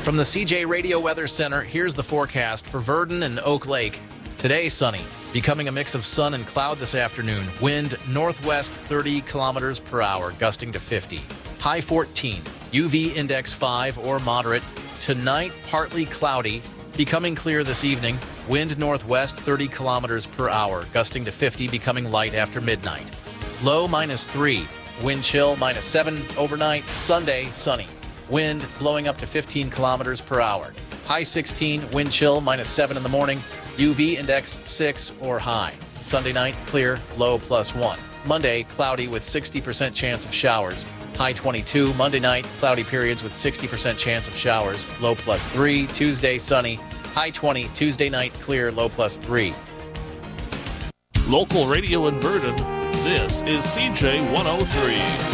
From the CJ Radio Weather Center, here's the forecast for Verdon and Oak Lake. Today, sunny, becoming a mix of sun and cloud this afternoon. Wind northwest 30 kilometers per hour, gusting to 50. High 14, UV index 5 or moderate. Tonight, partly cloudy, becoming clear this evening. Wind northwest 30 kilometers per hour, gusting to 50, becoming light after midnight. Low -3, wind chill -7 overnight. Sunday, sunny. Wind blowing up to 15 kilometers per hour. High 16, wind chill -7 in the morning. UV index 6 or high. Sunday night, clear, low +1. Monday, cloudy with 60% chance of showers. High 22. Monday night, cloudy periods with 60% chance of showers. Low +3. Tuesday, sunny. High 20. Tuesday night, clear, low +3. Local radio in Verdon. This is CJ 103.